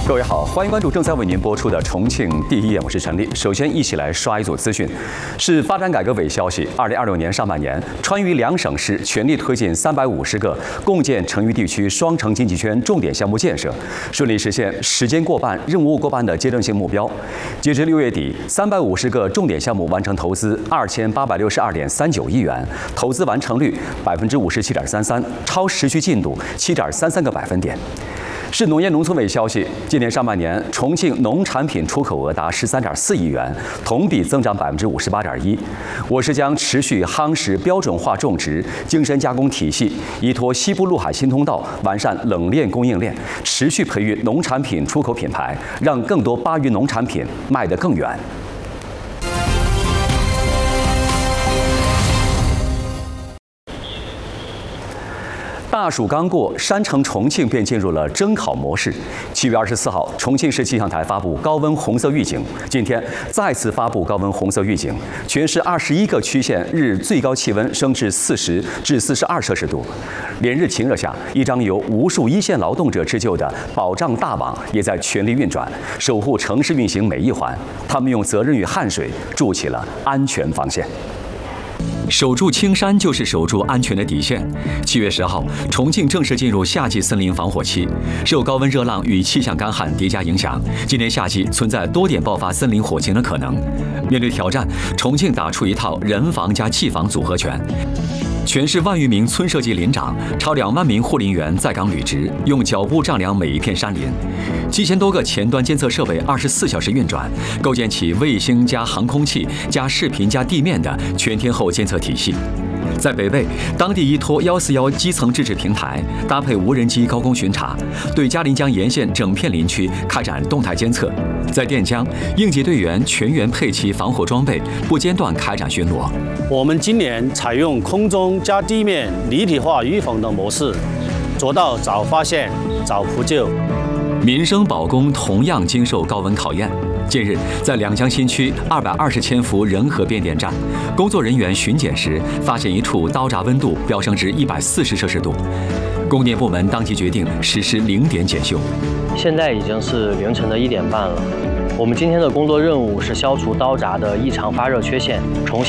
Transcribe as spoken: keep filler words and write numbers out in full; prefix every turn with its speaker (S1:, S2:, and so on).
S1: 各位好，欢迎关注正在为您播出的《重庆第一眼》，我是陈立。首先，一起来刷一组资讯，是发展改革委消息。二零二六年上半年，川渝两省市全力推进三百五十个共建成渝地区双城经济圈重点项目建设，顺利实现时间过半、任务过半的阶段性目标。截至六月底，三百五十个重点项目完成投资二千八百六十二点三九亿元，投资完成率百分之五十七点三三，超时序进度七点三三个百分点。市农业农村委消息，今年上半年，重庆农产品出口额达十三点四亿元，同比增长百分之五十八点一。我市将持续夯实标准化种植、精深加工体系，依托西部陆海新通道，完善冷链供应链，持续培育农产品出口品牌，让更多巴渝农产品卖得更远。大暑刚过，山城重庆便进入了蒸烤模式。七月二十四号，重庆市气象台发布高温红色预警。今天再次发布高温红色预警，全市二十一个区县日最高气温升至四十至四十二摄氏度。连日晴热下，一张由无数一线劳动者织就的保障大网也在全力运转，守护城市运行每一环。他们用责任与汗水筑起了安全防线。守住青山就是守住安全的底线。七月十号，重庆正式进入夏季森林防火期。受高温热浪与气象干旱叠加影响，今年夏季存在多点爆发森林火情的可能。面对挑战，重庆打出一套人防加技防组合拳。全市万余名村社级林长，超两万名护林员在岗履职，用脚步丈量每一片山林。七千多个前端监测设备二十四小时运转，构建起卫星加航空器加视频加地面的全天候监测体系。在北碚，当地依托幺四幺基层制止平台，搭配无人机高空巡查，对嘉陵江沿线整片林区开展动态监测。在垫江，应急队员全员配齐防火装备，不间断开展巡逻。
S2: 我们今年采用空中加地面立体化预防的模式，做到早发现、早扑救。
S1: 民生保供同样经受高温考验。近日，在两江新区二百二十千伏仁和变电站，工作人员巡检时发现一处刀闸温度飙升至一百四十摄氏度，供电部门当即决定实施零点检修。
S3: 现在已经是凌晨的一点半了，我们今天的工作任务是消除刀闸的异常发热缺陷，重新